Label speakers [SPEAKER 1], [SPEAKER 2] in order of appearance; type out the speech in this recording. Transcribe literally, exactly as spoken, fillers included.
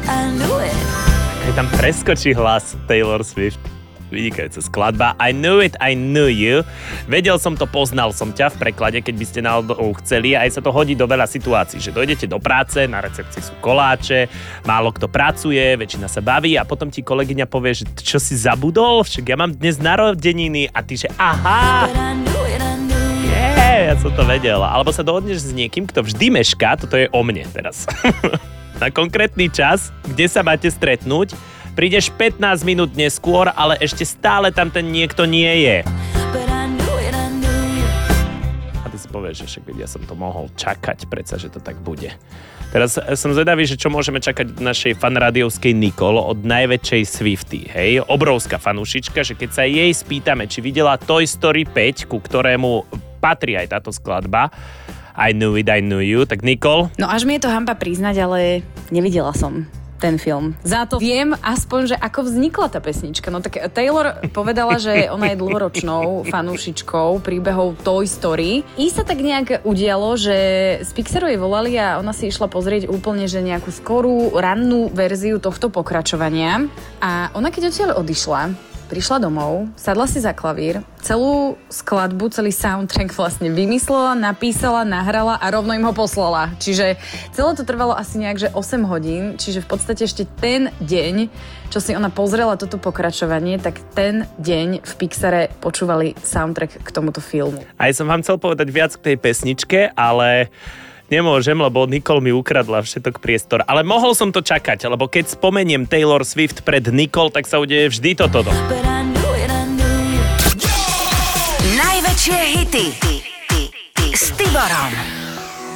[SPEAKER 1] Aj tam preskočí hlas Taylor Swift. Vynikajúca skladba. I knew it, I knew you. Vedel som to, poznal som ťa v preklade, keď by ste náhodou chceli. Aj sa to hodí do veľa situácií, že dojdete do práce, na recepcii sú koláče, málo kto pracuje, väčšina sa baví a potom ti kolegyňa povie, že čo si zabudol? Však ja mám dnes narodeniny a ty, že aha! Yeah, ja som to vedel. Alebo sa dohodneš s niekým, kto vždy mešká, toto je o mne teraz. Na konkrétny čas, kde sa máte stretnúť, prídeš pätnásť minút neskôr, ale ešte stále tam ten niekto nie je. A ty si povieš, že však ja som to mohol čakať, predsa, že to tak bude. Teraz som zvedavý, že čo môžeme čakať od našej fanrádiovskej Nicole, od najväčšej Swiftie, hej? Obrovská fanúšička, že keď sa jej spýtame, či videla Toy Story päť, ku ktorému patrí aj táto skladba, I knew it, I knew you, tak Nicole?
[SPEAKER 2] No až mi je to hanba priznať, ale nevidela som ten film. Za to viem aspoň, že ako vznikla tá pesnička. No tak Taylor povedala, že ona je dlhoročnou fanúšičkou príbehov Toy Story. I sa tak nejak udialo, že z Pixaru jej volali a ona si išla pozrieť úplne, že nejakú skorú, rannú verziu tohto pokračovania. A ona keď odtiaľ odišla, prišla domov, sadla si za klavír, celú skladbu, celý soundtrack vlastne vymyslela, napísala, nahrala a rovno im ho poslala. Čiže celé to trvalo asi nejak, že osem hodín, čiže v podstate ešte ten deň, čo si ona pozrela toto pokračovanie, tak ten deň v Pixare počúvali soundtrack k tomuto filmu.
[SPEAKER 1] Aj som vám chcel povedať viac k tej pesničke, ale nemôžem, lebo Nicole mi ukradla všetok priestor. Ale mohol som to čakať, lebo keď spomeniem Taylor Swift pred Nicole, tak sa udeje vždy toto.
[SPEAKER 3] Najväčšie hity s Tiborom.